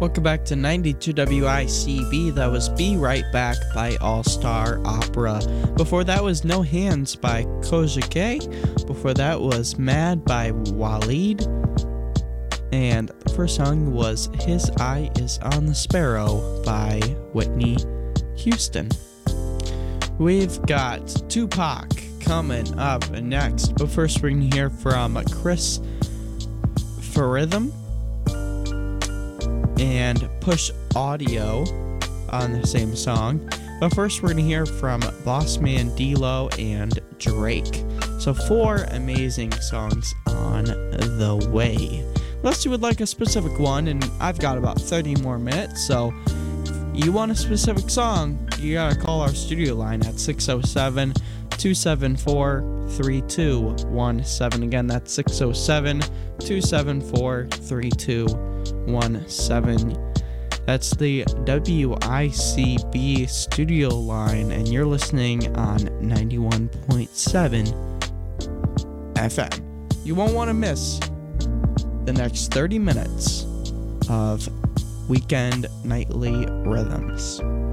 Welcome back to 92 WICB. That was Be Right Back by All Star Opera. Before that was No Hands by Koja K. Before that was Mad by Waleed. And the first song was His Eye is on the Sparrow by Whitney Houston. We've got Tupac coming up next, but first we're going to hear from Chris Faritham and Push Audio on the same song. But first we're going to hear from Bossman D-Lo and Drake. So 4 amazing songs on the way. Unless you would like a specific one, and I've got about 30 more minutes, so if you want a specific song, you gotta call our studio line at 607-274-3217. Again, that's 607-274-3217. That's the WICB studio line, and you're listening on 91.7 FM. You won't want to miss the next 30 minutes of Weekend Nightly Rhythms.